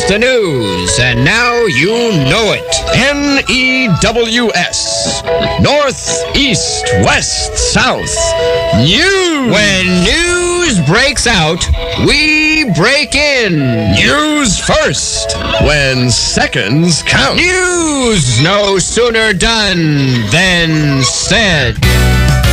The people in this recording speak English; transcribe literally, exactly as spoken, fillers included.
the news, and now you know it. N E W S. North, East, West, South. News. When news breaks out, we break in. News first, when seconds count. News no sooner done than said.